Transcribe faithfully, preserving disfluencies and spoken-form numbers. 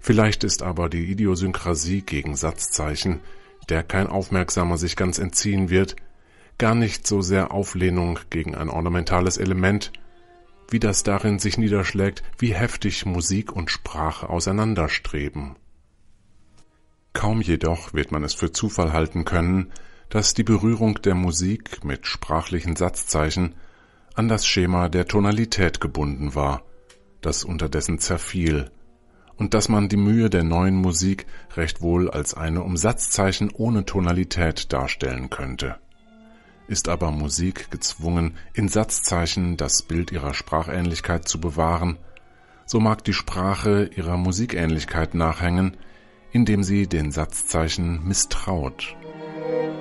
Vielleicht ist aber die Idiosynkrasie gegen Satzzeichen, der kein Aufmerksamer sich ganz entziehen wird, gar nicht so sehr Auflehnung gegen ein ornamentales Element, wie das darin sich niederschlägt, wie heftig Musik und Sprache auseinanderstreben. Kaum jedoch wird man es für Zufall halten können, dass die Berührung der Musik mit sprachlichen Satzzeichen an das Schema der Tonalität gebunden war, das unterdessen zerfiel, und dass man die Mühe der neuen Musik recht wohl als eine um Satzzeichen ohne Tonalität darstellen könnte. Ist aber Musik gezwungen, in Satzzeichen das Bild ihrer Sprachähnlichkeit zu bewahren, so mag die Sprache ihrer Musikähnlichkeit nachhängen, indem sie den Satzzeichen misstraut.